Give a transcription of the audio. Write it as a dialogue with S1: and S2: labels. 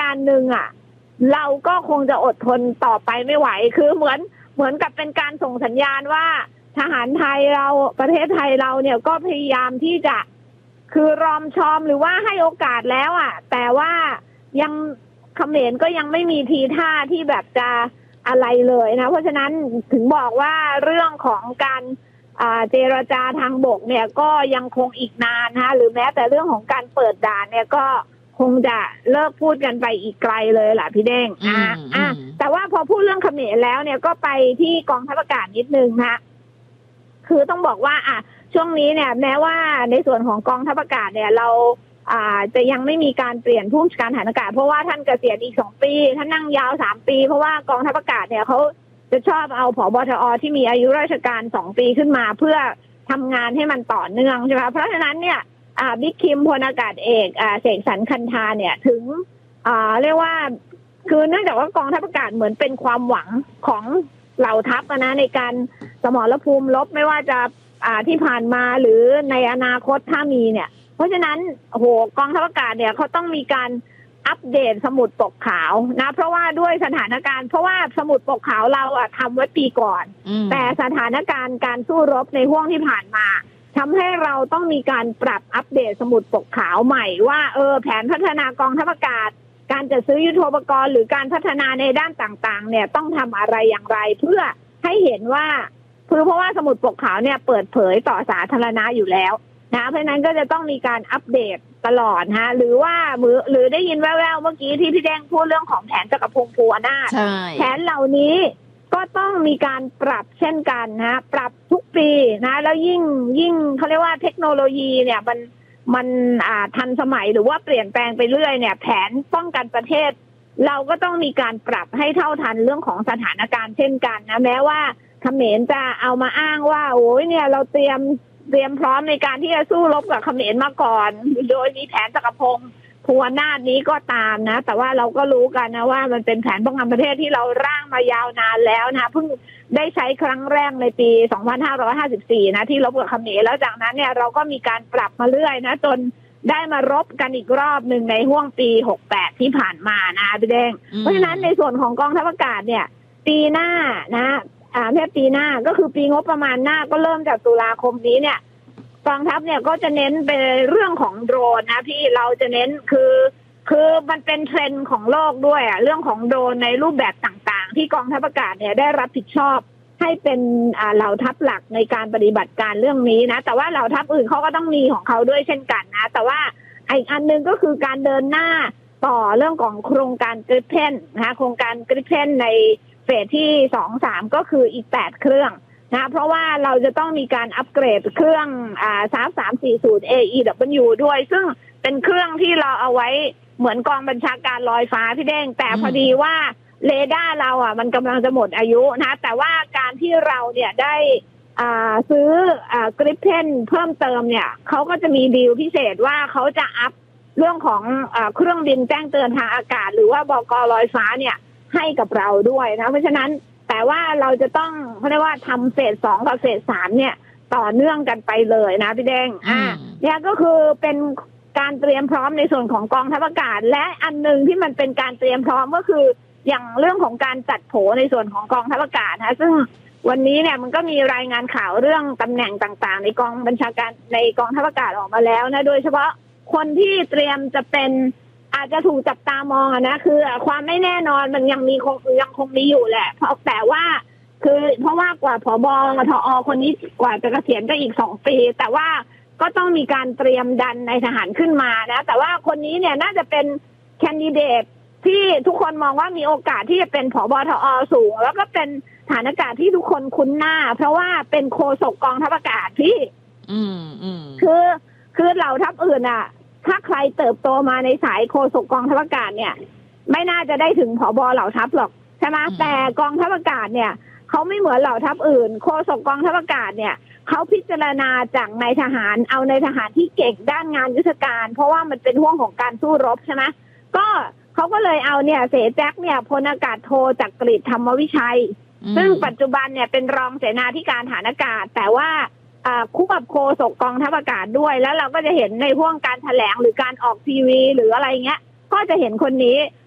S1: การณ์หนึ่งอ่ะเราก็คงจะอดทนต่อไปไม่ไหวคือเหมือนกับเป็นการส่งสัญญาณว่าทหารไทยเราประเทศไทยเราเนี่ยก็พยายามที่จะคือรอมชอมหรือว่าให้โอกาสแล้วอ่ะแต่ว่ายังเขมรก็ยังไม่มีทีท่าที่แบบจะอะไรเลยนะเพราะฉะนั้นถึงบอกว่าเรื่องของการเจรจาทางบกเนี่ยก็ยังคงอีกนานนะหรือแม้แต่เรื่องของการเปิดด่านเนี่ยก็คงจะเลิกพูดกันไปอีกไกลเลยล่ะพี่เด้งแต่ว่าพอพูดเรื่องเขมรแล้วเนี่ยก็ไปที่กองทัพอากาศนิดนึงนะคือต้องบอกว่าช่วงนี้เนี่ยแม้ว่าในส่วนของกองทัพอากาศเนี่ยเราจะยังไม่มีการเปลี่ยนผู้บัญชาการทหารอากาศเพราะว่าท่านเกษียณอีก2 ปีท่านนั่งยาว3 ปีเพราะว่ากองทัพอากาศเนี่ยเขาจะชอบเอาผบทอที่มีอายุราชการ2 ปีขึ้นมาเพื่อทำงานให้มันต่อเนื่องใช่ไหมเพราะฉะนั้นเนี่ยบิ๊กคิมพลอากาศเอกเสกสรรคันธาเนี่ยถึงเรียกว่าคือเนื่องจากว่ากองทัพอากาศเหมือนเป็นความหวังของเหล่าทัพนะในการสมรภูมิรบไม่ว่าจะที่ผ่านมาหรือในอนาคตถ้ามีเนี่ยเพราะฉะนั้นโอ้โหกองทัพอากาศเนี่ยเขาต้องมีการอัปเดตสมุดปกขาวนะเพราะว่าด้วยสถานการณ์เพราะว่าสมุดปกขาวเราทำไว้ปีก่อนแต่สถานการณ์การสู้รบในห่วงที่ผ่านมาทำให้เราต้องมีการปรับอัปเดตสมุดปกขาวใหม่ว่าแผนพัฒนากองทัพอากาศการจัดซื้อยุทโธปกรณ์หรือการพัฒนาในด้านต่างๆเนี่ยต้องทำอะไรอย่างไรเพื่อให้เห็นว่าเพราะว่าสมุดปกขาวเนี่ยเปิดเผยต่อสาธารณะอยู่แล้วนะเพราะนั้นก็จะต้องมีการอัปเดตตลอดฮะหรือได้ยินแว่วๆเมื่อกี้ที่พี่แดงพูดเรื่องของแผนจักรพงศ์ภูวนาถแผนเหล่านี้ก็ต้องมีการปรับเช่นกันนะปรับทุกปีนะแล้วยิ่งเขาเรียกว่าเทคโนโลยีเนี่ยมันทันสมัยหรือว่าเปลี่ยนแปลงไปเรื่อยเนี่ยแผนป้องกันประเทศเราก็ต้องมีการปรับให้เท่าทันเรื่องของสถานการณ์เช่นกันนะแม้ว่าเขมรจะเอามาอ้างว่าโอ้ยเนี่ยเราเตรียมพร้อมในการที่จะสู้รบกับเขมรมาก่อนโดยมีแผนจักรพงศ์ภูวนาถนี้ก็ตามนะแต่ว่าเราก็รู้กันนะว่ามันเป็นแผนป้องกันประเทศที่เราร่างมายาวนานแล้วนะเพิ่งได้ใช้ครั้งแรกในปี 2554 นะที่รบกับเขมรแล้วจากนั้นเนี่ยเราก็มีการปรับมาเรื่อยนะจนได้มารบกันอีกรอบหนึ่งในห่วงปี 68 ที่ผ่านมานะพี่แดงเพราะฉะนั้นในส่วนของกองทัพอากาศเนี่ยปีหน้านะแค่ปีหน้าก็คือปีงบประมาณหน้าก็เริ่มจากตุลาคมนี้เนี่ยกองทัพเนี่ยก็จะเน้นไปเรื่องของโดรนนะพี่เราจะเน้นคือมันเป็นเทรนด์ของโลกด้วยเรื่องของโดรนในรูปแบบต่างๆที่กองทัพอากาศเนี่ยได้รับผิดชอบให้เป็นเหล่าทัพหลักในการปฏิบัติการเรื่องนี้นะแต่ว่าเหล่าทัพอื่นเขาก็ต้องมีของเขาด้วยเช่นกันนะแต่ว่าอีกอันนึงก็คือการเดินหน้าต่อเรื่องของโครงการกริปเพนนะคะโครงการกริปเพนในเฟสที่ 2-3 ก็คืออีก8 เครื่องนะเพราะว่าเราจะต้องมีการอัปเกรดเครื่อง340 AEW ด้วยซึ่งเป็นเครื่องที่เราเอาไว้เหมือนกองบัญชาการลอยฟ้าพี่เด้งแต่พอดีว่าเรดาร์เรามันกำลังจะหมดอายุนะแต่ว่าการที่เราเนี่ยได้ซื้อกริปเพนเพิ่มเติมเนี่ยเขาก็จะมีดีลพิเศษว่าเขาจะอัพเรื่องของเครื่องบินแจ้งเตือนทางอากาศหรือว่าบก.ลอยฟ้าเนี่ยให้กับเราด้วยนะเพราะฉะนั้นแต่ว่าเราจะต้องเขาเรียกว่าทำเฟส 2กับเฟส 3เนี่ยต่อเนื่องกันไปเลยนะพี่แดงเนี่ยก็คือเป็นการเตรียมพร้อมในส่วนของกองทัพอากาศและอันนึงที่มันเป็นการเตรียมพร้อมก็คืออย่างเรื่องของการจัดโผในส่วนของกองทัพอากาศนะซึ่งวันนี้เนี่ยมันก็มีรายงานข่าวเรื่องตำแหน่งต่างๆในกองบัญชาการในกองทัพอากาศออกมาแล้วนะโดยเฉพาะคนที่เตรียมจะเป็นอาจจะถูกจับตามองนะคือความไม่แน่นอนมันยังคงมีอยู่แหละแต่ว่าคือเพราะว่ากว่าผบ.ทอ.คนนี้กว่าจะเกษียณก็อีก2 ปีแต่ว่าก็ต้องมีการเตรียมดันในทหารขึ้นมานะแต่ว่าคนนี้เนี่ยน่าจะเป็นแคนดิเดตที่ทุกคนมองว่ามีโอกาสที่จะเป็นผบ.ทอ.สูงแล้วก็เป็นฐานอากาศที่ทุกคนคุ้นหน้าเพราะว่าเป็นโฆษกกองทัพอากาศที่คือเหล่าทัพอื่นถ้าใครเติบโตมาในสายโฆษกกองทัพอากาศเนี่ยไม่น่าจะได้ถึงผบ.เหล่าทัพหรอกใช่ไหมแต่กองทัพอากาศเนี่ยเขาไม่เหมือนเหล่าทัพอื่นโฆษกกองทัพอากาศเนี่ยเขาพิจารณาจากนายทหารเอานายทหารที่เก่งด้านงานยุทธการเพราะว่ามันเป็นห่วงของการสู้รบใช่ไหมก็เขาก็เลยเอาเนี่ยเสแจ็คเนี่ยพลอากาศโทจักริดธรรมวิชัยซึ่งปัจจุบันเนี่ยเป็นรองเสนาธิการฐานอากาศแต่ว่าคู่กับโฆษกกองทัพอากาศด้วยแล้วเราก็จะเห็นในห่วงการแถลงหรือการออกทีวีหรืออะไรเงี้ยก็จะเห็นคนนี้